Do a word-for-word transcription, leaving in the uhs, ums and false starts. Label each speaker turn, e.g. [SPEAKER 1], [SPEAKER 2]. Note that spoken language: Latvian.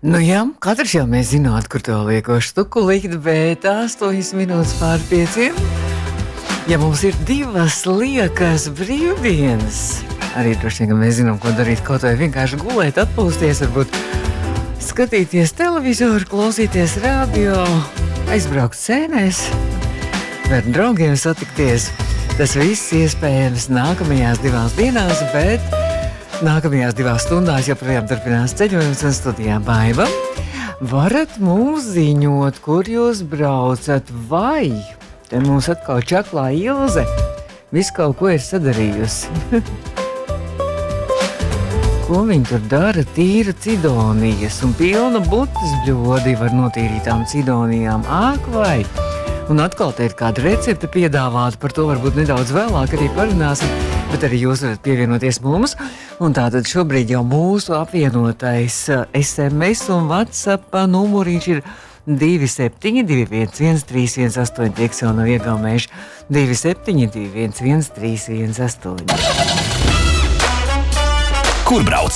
[SPEAKER 1] Nu jā, katrs jau mēs zināt, kur to liekošu stuku likt, bet astoņas minūtes pār pieciem. Ja mums ir divas liekas brīvdienas, arī droši vien, ka mēs zinām, ko darīt, kaut vai vienkārši gulēt, atpūsties, varbūt skatīties televizoru, klausīties radio, aizbraukt sēnēs, ar draugiem satikties. Tas viss iespējams nākamajās divās dienās, bet nākamajās divās stundās joprojām turpinās ceļojums un studijā Baiva. Varat mums ziņot, kur jūs braucat, vai te mums atkal čaklā Ilze visu kaut ko ir sadarījusi. Ko viņi tur dara? Tīra cidonijas un pilna butas bļodi var notīrītām cidonijām. Āk vai? Un atkal te ir kāda recepte piedāvāta, par to varbūt nedaudz vēlāk arī parunāsim, bet arī jūs varat pievienoties mums. Un tātad šobrīd jau mūsu apvienotais es em es un WhatsApp numuriņš ir divi septiņi divi viens viens trīs viens astoņi, tie, kas jau nav iegaumējuši, divi septiņi divi viens viens trīs viens astoņi.
[SPEAKER 2] Kur brauc?